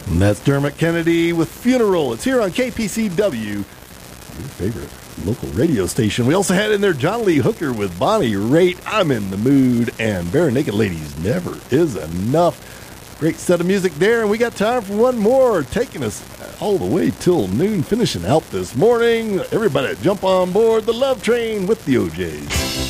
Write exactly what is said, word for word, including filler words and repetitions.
And that's Dermot Kennedy with Funeral. It's here on K P C W, your favorite local radio station. We also had in there John Lee Hooker with Bonnie Raitt, I'm in the Mood, and Bare Naked Ladies, Never Is Enough. Great set of music there, and we got time for one more, taking us all the way till noon, finishing out this morning. Everybody jump on board the Love Train with the O Js.